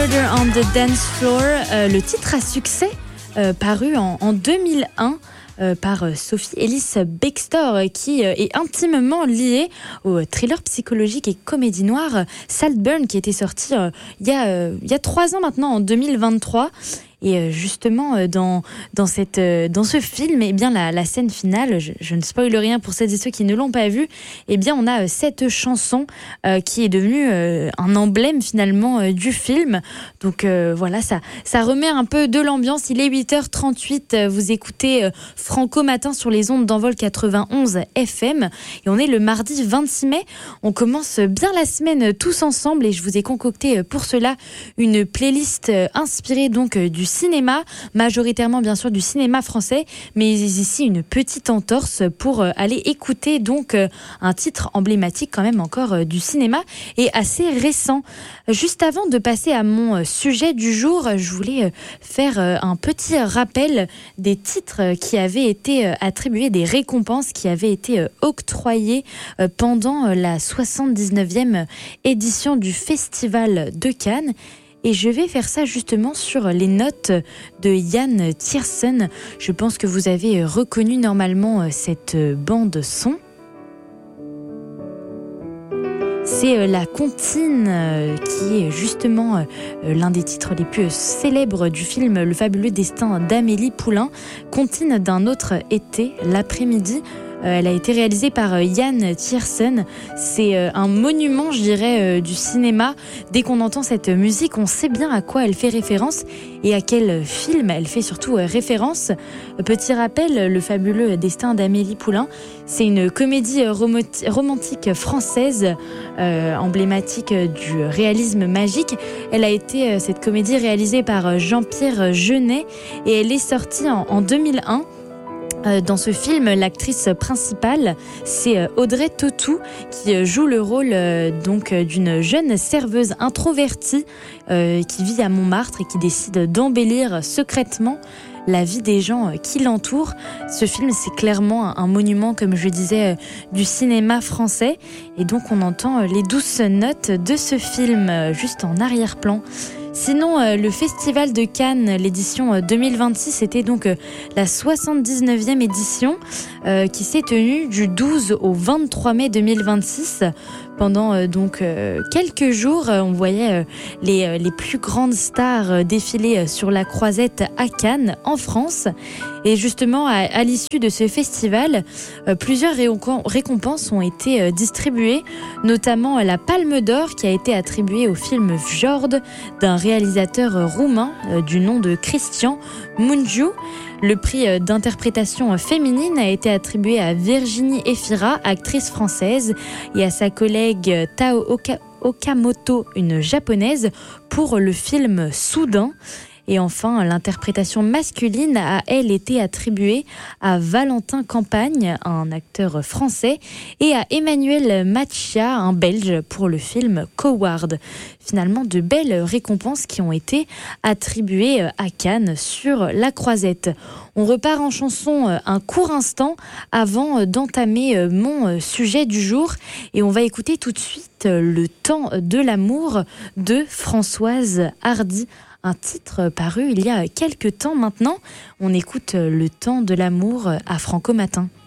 Murder on the Dance Floor, le titre à succès paru en 2001 par Sophie Ellis Bextor, qui est intimement liée au thriller psychologique et comédie noire Saltburn, qui était sorti il y a 3 ans maintenant, en 2023. Et justement, dans ce film, eh bien, la scène finale, je ne spoile rien pour celles et ceux qui ne l'ont pas vu, eh bien, on a cette chanson qui est devenue un emblème finalement du film. Donc voilà, ça remet un peu de l'ambiance. Il est 8h38, vous écoutez Franco Matin sur les ondes d'Envol 91 FM. Et on est le mardi 26 mai. On commence bien la semaine tous ensemble et je vous ai concocté pour cela une playlist inspirée donc du cinéma, majoritairement bien sûr du cinéma français, mais ici une petite entorse pour aller écouter donc un titre emblématique quand même encore du cinéma et assez récent. Juste avant de passer à mon sujet du jour, je voulais faire un petit rappel des titres qui avaient été attribués, des récompenses qui avaient été octroyées pendant la 79e édition du Festival de Cannes. Et je vais faire ça justement sur les notes de Yann Tiersen. Je pense que vous avez reconnu normalement cette bande son. C'est la comptine qui est justement l'un des titres les plus célèbres du film Le fabuleux destin d'Amélie Poulain. Comptine d'un autre été, l'après-midi. Elle a été réalisée par Yann Tiersen. C'est un monument, je dirais, du cinéma. Dès qu'on entend cette musique, on sait bien à quoi elle fait référence et à quel film elle fait surtout référence. Petit rappel, Le fabuleux destin d'Amélie Poulain, c'est une comédie romantique française emblématique du réalisme magique. Elle a été, cette comédie, réalisée par Jean-Pierre Jeunet et elle est sortie en 2001. Dans ce film, l'actrice principale, c'est Audrey Tautou qui joue le rôle donc d'une jeune serveuse introvertie qui vit à Montmartre et qui décide d'embellir secrètement la vie des gens qui l'entourent. Ce film, c'est clairement un monument, comme je disais, du cinéma français. Et donc, on entend les douces notes de ce film juste en arrière-plan. Sinon, le Festival de Cannes, l'édition 2026, c'était donc la 79e édition qui s'est tenue du 12 au 23 mai 2026. Pendant donc quelques jours, on voyait les plus grandes stars défiler sur la Croisette à Cannes, en France. Et justement, à l'issue de ce festival, plusieurs récompenses ont été distribuées, notamment la Palme d'Or qui a été attribuée au film Fjord d'un réalisateur roumain du nom de Cristian Mungiu. Le prix d'interprétation féminine a été attribué à Virginie Efira, actrice française, et à sa collègue Tao Okamoto, une japonaise, pour le film Soudain. Et enfin, l'interprétation masculine a, elle, été attribuée à Valentin Campagne, un acteur français, et à Emmanuel Machia, un Belge, pour le film Coward. Finalement, de belles récompenses qui ont été attribuées à Cannes sur la Croisette. On repart en chanson un court instant avant d'entamer mon sujet du jour. Et on va écouter tout de suite Le temps de l'amour de Françoise Hardy. Un titre paru il y a quelques temps maintenant. On écoute Le temps de l'amour à Franco Matin.